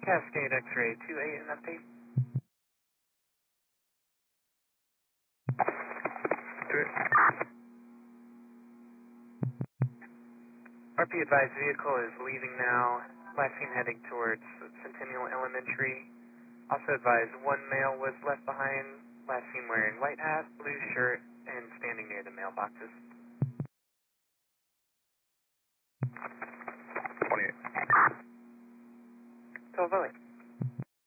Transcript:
Cascade X-ray 28, an update. RP advised vehicle is leaving now, last seen heading towards Centennial Elementary. Also advised one male was left behind, last seen wearing white hat, blue shirt, and standing near the mailboxes. 28. 1208.